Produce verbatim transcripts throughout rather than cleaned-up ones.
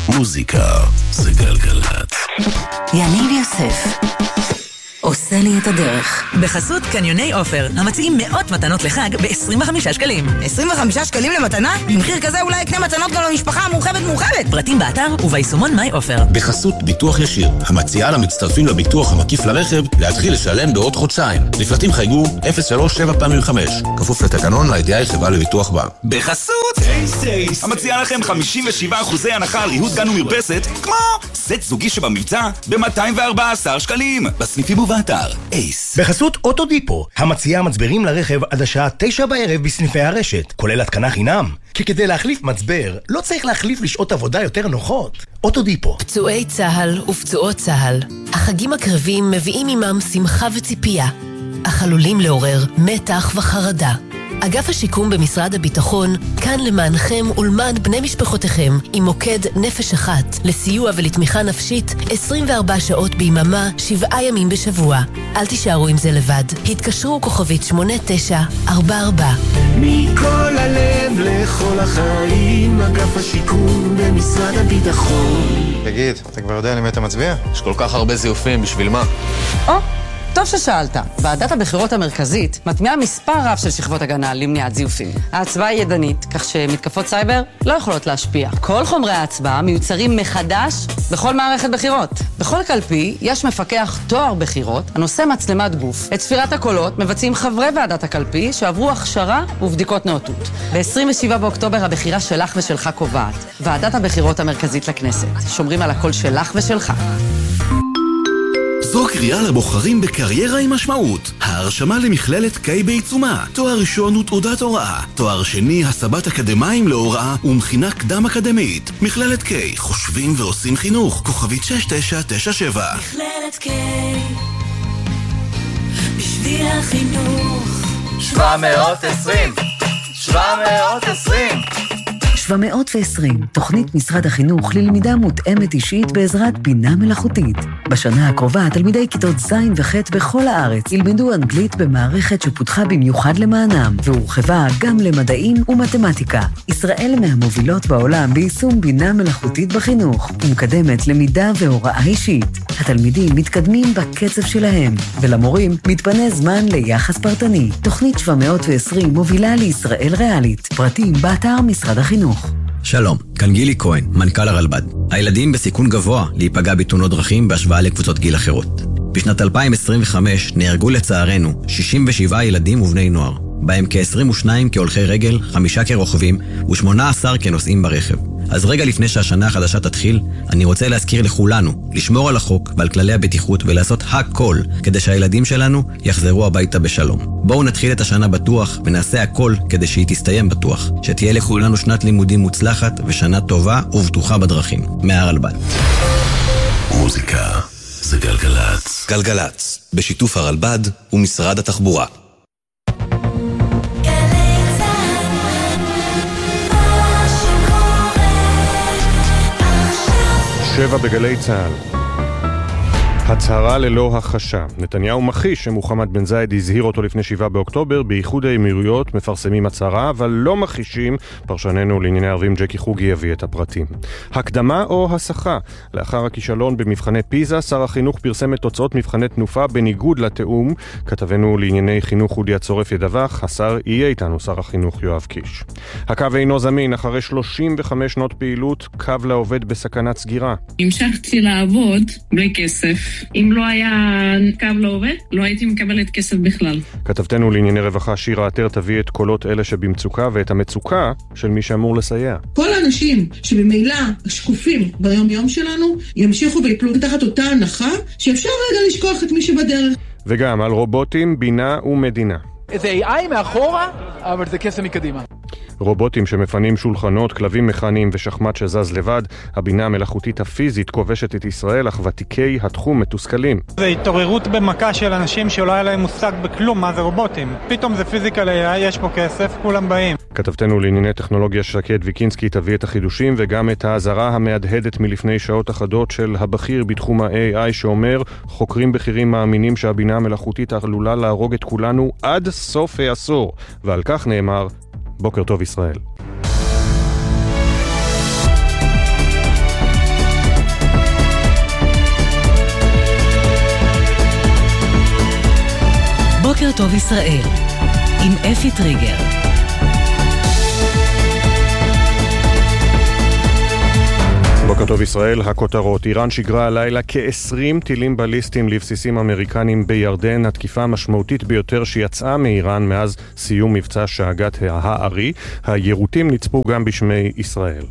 מוזיקה זה גלגלת. יניב יוסף עושה לי את הדרך. בחסות קניוני אופר, המציעים מאות מתנות לחג ב-עשרים וחמישה שקלים. עשרים וחמישה שקלים למתנה? במחיר כזה אולי יקנה מתנות גם למשפחה המורחבת מורחבת. פרטים באתר וביישומון מיי אופר. בחסות ביטוח ישיר, המציעה למצטרפים לביטוח המקיף לרכב להתחיל לשלם בעוד חודשיים. לפרטים חייגו אפס שלוש שבע פעמים חמש. כפוף לתקנון לידיעה חברה לביטוח בה. בחסות אייס אייס, המציעה לכם חמישים ושבעה אחוזי הנחה על ריהוט גן ומרפסת, כמו סט זוגי שבמבצע ב-מאתיים וארבעה עשר שקלים. בסניפים ובאתר אייס. בחסות אוטודיפו, המציעה מצברים לרכב עד השעה תשע בערב בסניפי הרשת, כולל התקנה חינם. כי כדי להחליף מצבר, לא צריך להחליף לשעות עבודה יותר נוחות. אוטודיפו. פצועי צהל ופצועות צהל, החגים הקרבים מביאים עמם שמחה וציפייה, אך עלולים לעורר מתח וחרדה. אגף השיקום במשרד הביטחון כאן למענכם ולמען בני משפחותיכם עם מוקד נפש אחת לסיוע ולתמיכה נפשית עשרים וארבע שעות ביממה, שבעה ימים בשבוע. אל תישארו עם זה לבד. התקשרו כוכבית שמונה תשע ארבע ארבע. מכל הלב לכל החיים, אגף השיקום במשרד הביטחון. תגיד, אתה כבר יודע למי אתה מצביע? יש כל כך הרבה זיופים, בשביל מה? או, טוב ששאלת. ועדת הבחירות המרכזית מטמיעה מספר רב של שכבות הגנה למניעת זיופים. ההצבעה היא ידנית, כך שמתקפות סייבר לא יכולות להשפיע. כל חומרי ההצבעה מיוצרים מחדש בכל מערכת בחירות. בכל קלפי יש מפקח תואר בחירות הנושא מצלמת גוף. את ספירת הקולות מבצעים חברי ועדת הקלפי שעברו הכשרה ובדיקות נאותות. ב-עשרים ושבעה באוקטובר הבחירה שלך ושלך קובעת. ועדת הבחירות המרכזית לכנסת. שומרים על הקול שלך ושלך. זו קריאה לבוחרים בקריירה עם משמעות. ההרשמה למכללת קיי בעיצומה. תואר ראשון ותעודת הוראה. תואר שני, הסבת אקדמיים להוראה ומכינה קדם אקדמית. מכללת קיי, חושבים ועושים חינוך. כוכבית שש תשע תשע שבע. מכללת קיי, בשביל החינוך. שבע מאות ועשרים שבע מאות ועשרים שבע מאות ועשרים, תוכנית משרד החינוך ללמידה מותאמת אישית בעזרת בינה מלאכותית. בשנה הקרובה, תלמידי כיתות ז' וח' בכל הארץ ילמדו אנגלית במערכת שפותחה במיוחד למענם, והורחבה גם למדעים ומתמטיקה. ישראל מהמובילות בעולם ביישום בינה מלאכותית בחינוך, ומקדמת למידה והוראה אישית. התלמידים מתקדמים בקצב שלהם, ולמורים מתפנה זמן ליחס פרטני. תוכנית שבע מאות ועשרים מובילה לישראל ריאלית. פרטים באתר משרד החינוך. שלום, כאן גילי כהן, מנכ"ל הרלב"ד. הילדים בסיכון גבוה להיפגע בתאונות דרכים בהשוואה לקבוצות גיל אחרות. בשנת אלפיים עשרים וחמש נהרגו לצערנו שישים ושבעה ילדים ובני נוער, בהם כ-עשרים ושניים כהולכי רגל, חמישה כרוכבים ו-שמונה עשר כנוסעים ברכב. אז רגע לפני שהשנה החדשה תתחיל, אני רוצה להזכיר לכולנו לשמור על החוק ועל כללי הבטיחות ולעשות הכל כדי שהילדים שלנו יחזרו הביתה בשלום. בואו נתחיל את השנה בטוח ונעשה הכל כדי שהיא תסתיים בטוח. שתהיה לכולנו שנת לימודים מוצלחת ושנה טובה ובטוחה בדרכים. מהרלב"ד. מוזיקה זה גלגלת. גלגלת, בשיתוף הרלב"ד ומשרד התחבורה. שבע בגלי צהל. הצהרה ללא הכחשה. נתניהו מכחיש שמוחמד בן זייד הזהיר אותו לפני שבעה באוקטובר. באיחוד האמירויות מפרסמים הצהרה, אבל לא מכחישים. פרשננו לענייני ערבים ג'קי חוגי יביא את הפרטים. הקדמה או הסחה? לאחר הכישלון במבחני פיזה, שר החינוך פרסם את תוצאות מבחני תנופה בניגוד לתאום. כתבנו לענייני חינוך אודי הצורף ידווח, השר יהיה איתנו שר החינוך יואב קיש. הקו אינו זמין. אחרי שלושים וחמש שנות פעילות, קו לעובד בסכנת סגירה. המשכתי לעבוד בלי כסף. אם לא היה קו לעובד, לא הייתי מקבלת כסף בכלל. כתבתנו לענייני רווחה שירה עטר תביא את קולות אלה שבמצוקה ואת המצוקה של מי שאמור לסייע. כל האנשים שבמילא שקופים ביום יום שלנו ימשיכו ויפלו תחת אותה הנחה שאפשר רגע לשכוח את מי שבדרך. וגם על רובוטים, בינה ומדינה. זה איי איי מאחורה, אבל זה קסם מקדימה. רובוטים שמפנים שולחנות, כלבים מכניים ושחמט שזז לבד. הבינה המלאכותית הפיזית כובשת את ישראל, אך ותיקי התחום מתוסכלים. זה התעוררות במכה של אנשים שלא היה להם מושג בכלום מה זה רובוטים. פתאום זה פיזיקל איי איי, יש פה כסף, כולם באים. כתבתנו לענייני טכנולוגיה שקד ויקינסקי תביא את החידושים וגם את האזהרה המהדהדת מלפני שעות אחדות של הבכיר בתחום ה-איי איי שאומר, חוקרים בכירים מאמינים שהבינה המלאכותית עלולה להרוג את כולנו עד סוף העשור, ועל כך נאמר, בוקר טוב ישראל. בוקר טוב ישראל, עם אפי טריגר. בוקר טוב ישראל, הכותרות. איראן שיגרה הלילה כ-עשרים טילים בליסטיים לבסיסים אמריקנים בירדן, התקיפה המשמעותית ביותר שיצאה מאיראן מאז סיום מבצע שאגת הארי. היירוטים נצפו גם בשמי ישראל.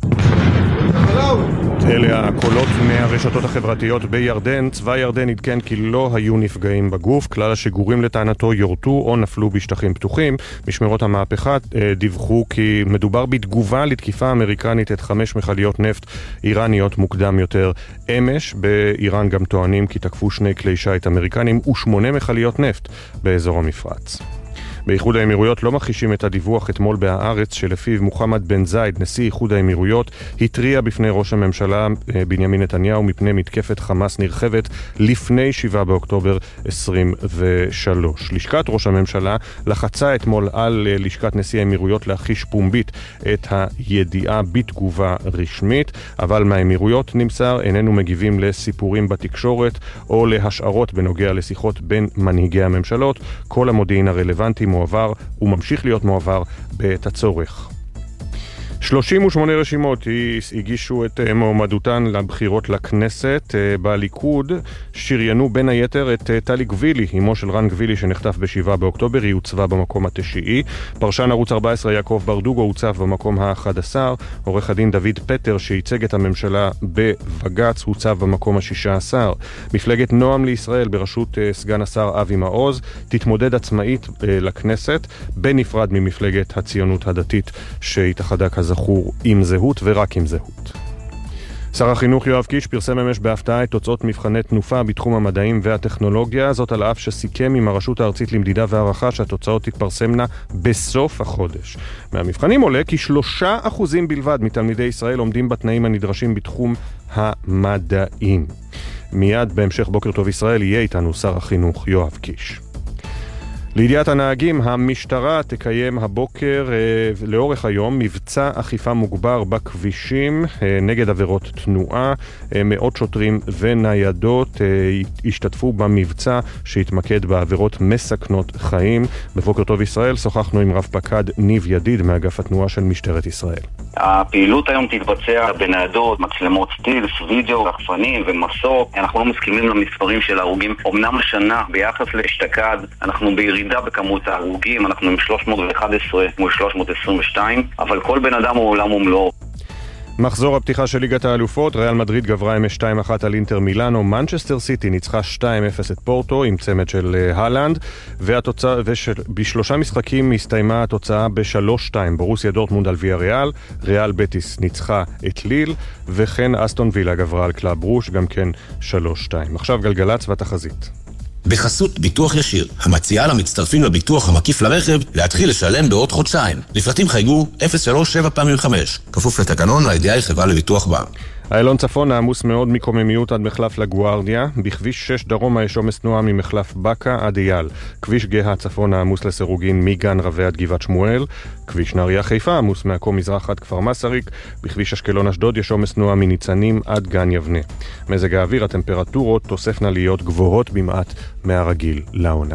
אלה הקולות מהרשתות החברתיות בירדן. צבא ירדן עדכן כי לא היו נפגעים בגוף. כלל השיגורים לטענתו יורטו או נפלו בשטחים פתוחים. משמרות המהפכה דיווחו כי מדובר בתגובה לתקיפה אמריקנית את חמש מכליות נפט איראניות מוקדם יותר אמש. באיראן גם טוענים כי תקפו שני כלי שיט אמריקנים ושמונה מכליות נפט באזור המפרץ. באיחוד האמירויות לא מכחישים את הדיווח אתמול בהארץ שלפיו מוחמד בן זייד, נשיא איחוד האמירויות, התריע בפני ראש הממשלה בנימין נתניהו מפני מתקפת חמאס נרחבת לפני שבעה באוקטובר עשרים ושלוש. לשכת ראש הממשלה לחצה אתמול על לשכת נשיא האמירויות להכחיש פומבית את הידיעה בתגובה רשמית, אבל מהאמירויות נמסר איננו מגיבים לסיפורים בתקשורת או להשערות בנוגע לשיחות בין מנהיגי הממשלות. כל המודיעין הרלוונטי מועבר וממשיך להיות מועבר בעת הצורך. שלושים ושמונה רשימות הגישו את מועמדותן לבחירות לכנסת. בליכוד שריינו בין היתר את טלי גבילי, אמו של רן גבילי שנחטף בשבעה באוקטובר. היא הוצבה במקום התשיעי. פרשן ערוץ ארבע עשרה יעקב ברדוגו הוצב במקום ה-אחד עשר. עורך הדין דוד פטר שייצג את הממשלה בבג"ץ הוצב במקום ה-שישה עשר. מפלגת נועם לישראל בראשות סגן השר אבי מעוז תתמודד עצמאית לכנסת בנפרד ממפלגת הציונות הדתית שהתאחדה כזכור עם זהות ורק עם זהות. שר החינוך יואב קיש פרסם אמש בהפתעה את תוצאות מבחני תנופה בתחום המדעים והטכנולוגיה, זאת על אף שסיכם עם הרשות הארצית למדידה והערכה שהתוצאות תתפרסמנה בסוף החודש. מהמבחנים עולה כי שלושה אחוזים בלבד מתלמידי ישראל עומדים בתנאים הנדרשים בתחום המדעים. מיד בהמשך בוקר טוב ישראל יהיה איתנו שר החינוך יואב קיש. לידיעת הנהגים, המשטרה תקיים הבוקר אה, לאורך היום מבצע אכיפה מוגבר בכבישים אה, נגד עבירות תנועה. אה, מאות שוטרים וניידות אה, השתתפו במבצע שהתמקד בעבירות מסכנות חיים. בבוקר טוב ישראל שוחחנו עם רב פקד ניב ידיד מאגף התנועה של משטרת ישראל. הפעילות היום תתבצע בניידות, מצלמות סטילס, וידאו, רחפנים ומסוק. אנחנו לא מסכימים למספרים של ההרוגים. אמנם השנה ביחס לאשתקד אנחנו בירידה בכמות ההרוגים, אנחנו עם שלוש מאות ואחת עשרה מול שלוש מאות עשרים ושתיים, אבל כל בן אדם הוא עולם ומלואו. מחזור הפתיחה של ליגת האלופות, ריאל מדריד גברה אמש שתיים אחת על אינטר מילאנו, מנצ'סטר סיטי ניצחה שתיים אפס את פורטו עם צמד של הלנד, והתוצאה, ובשלושה משחקים הסתיימה התוצאה ב-שלוש שתיים, ברוסיה דורטמונד על ויה ריאל, ריאל בטיס ניצחה את ליל, וכן אסטון וילה גברה על קלאב רוש, גם כן שלוש שתיים. עכשיו גלגלץ והתחזית. בחסות ביטוח ישיר, המציעה למצטרפים לביטוח המקיף לרכב להתחיל לשלם בעוד חודשיים. לפרטים חייגו אפס שלוש שבע פעמים חמש, כפוף לתקנון הידיעה חברה לביטוח בע"מ. איילון צפון העמוס מאוד מקוממיות עד מחלף לגוארדיה, בכביש שש דרומה יש עומס תנועה ממחלף בקה עד אייל, כביש גאה צפון העמוס לסירוגין מגן רבי עד גבעת שמואל, כביש נהריה חיפה עמוס מעכו מזרח עד כפר מסריק, בכביש אשקלון אשדוד יש עומס תנועה מניצנים עד גן יבנה. מזג האוויר, הטמפרטורות תוספנה להיות גבוהות במעט מהרגיל לעונה.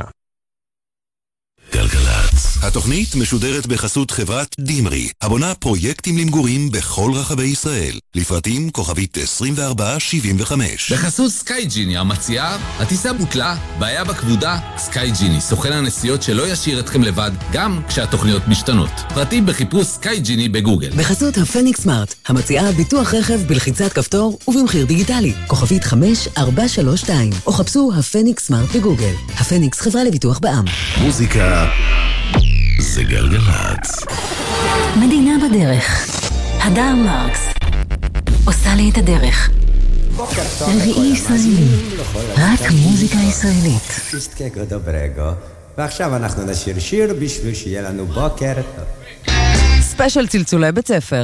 גלגלצ. התוכנית משודרת בחסות חברת דימרי, הבונה פרויקטים למגורים בכל רחבי ישראל. לפרטים כוכבית עשרים וארבע שבעים וחמש. בחסות סקייג'יני המציעה, הטיסה בוטלה, בעיה בכבודה, סקייג'יני, סוכן הנסיעות שלא ישאיר אתכם לבד, גם כשהתוכניות משתנות. פרטים בחיפוש סקייג'יני בגוגל. בחסות הפניקס סמארט, המציעה ביטוח רכב בלחיצת כפתור ובמחיר דיגיטלי. כוכבית חמש ארבע שלוש שתיים, או חפשו הפניקס סמארט בגוגל. הפניקס חברה לביטוח בע"מ. מוזיקה זה גלגלצ. מדינה בדרך. הדר מרקס עושה לי את הדרך. רביעי ישראלי, רק מוזיקה ישראלית. ועכשיו אנחנו נשיר שיר בשביל שיהיה לנו בוקר טוב. ספיישל צלצולי בית ספר.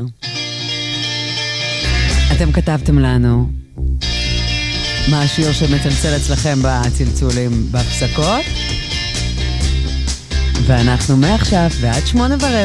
אתם כתבתם לנו מה השיר שמצלצל אצלכם בצלצולים בהפסקות, ואנחנו מעכשיו ועד שמונה ורבע